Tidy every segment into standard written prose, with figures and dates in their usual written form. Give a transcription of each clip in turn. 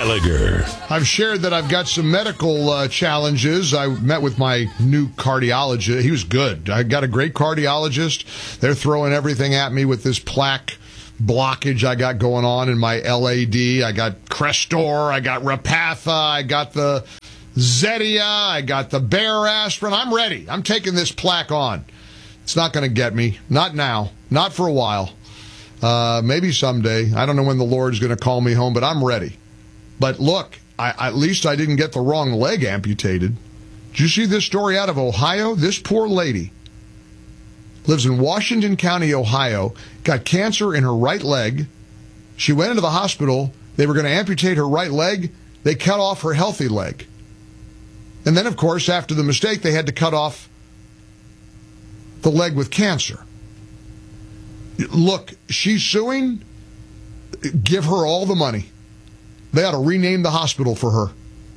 Gallagher. I've shared that I've got some medical challenges. I met with my new cardiologist. He was good. I got a great cardiologist. They're throwing everything at me with this plaque blockage I got going on in my LAD. I got Crestor. I got Repatha. I got the Zetia. I got the Bayer aspirin. I'm ready. I'm taking this plaque on. It's not going to get me. Not now. Not for a while. Maybe someday. I don't know when the Lord's going to call me home, but I'm ready. But look, at least I didn't get the wrong leg amputated. Did you see this story out of Ohio? This poor lady lives in Washington County, Ohio, got cancer in her right leg. She went into the hospital. They were going to amputate her right leg. They cut off her healthy leg. And then, of course, after the mistake, they had to cut off the leg with cancer. Look, she's suing. Give her all the money. They ought to rename the hospital for her.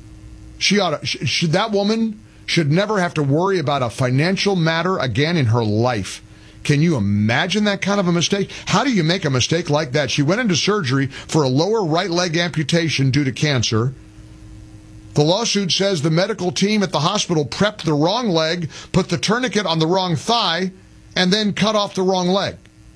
That woman should never have to worry about a financial matter again in her life. Can you imagine that kind of a mistake? How do you make a mistake like that? She went into surgery for a lower right leg amputation due to cancer. The lawsuit says the medical team at the hospital prepped the wrong leg, put the tourniquet on the wrong thigh, and then cut off the wrong leg.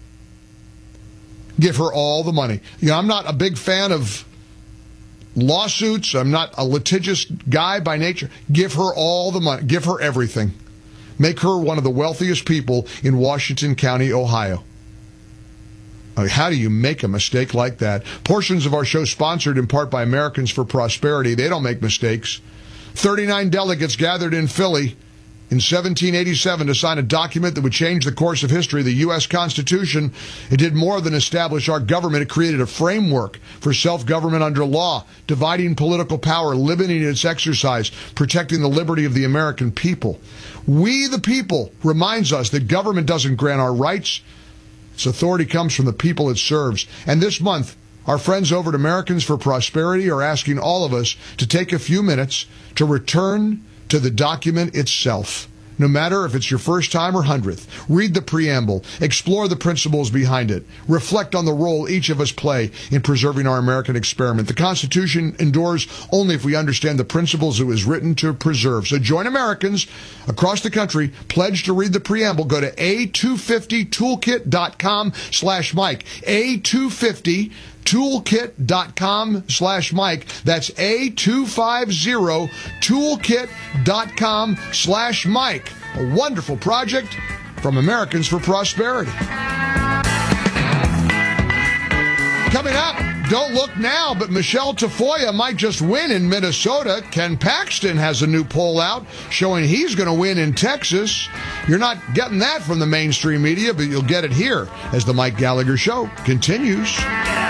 Give her all the money. You know, I'm not a big fan of lawsuits. I'm not a litigious guy by nature. Give her all the money. Give her everything. Make her one of the wealthiest people in Washington County, Ohio. I mean, how do you make a mistake like that? Portions of our show sponsored in part by Americans for Prosperity. They don't make mistakes. 39 delegates gathered in Philly in 1787 to sign a document that would change the course of history, the U.S. Constitution. It did more than establish our government. It created a framework for self-government under law, dividing political power, limiting its exercise, protecting the liberty of the American people. We, the people, reminds us that government doesn't grant our rights. Its authority comes from the people it serves. And this month, our friends over at Americans for Prosperity are asking all of us to take a few minutes to return to the document itself. No matter if it's your first time or 100th, read the preamble, explore the principles behind it, reflect on the role each of us play in preserving our American experiment. The Constitution endures only if we understand the principles it was written to preserve. So join Americans across the country, pledge to read the preamble. Go to a250toolkit.com/Mike. A250toolkit.com/Mike. That's A250toolkit.com/Mike. A wonderful project from Americans for Prosperity. Coming up, don't look now, but Michelle Tafoya might just win in Minnesota. Ken Paxton has a new poll out showing he's going to win in Texas. You're not getting that from the mainstream media, but you'll get it here as the Mike Gallagher Show continues.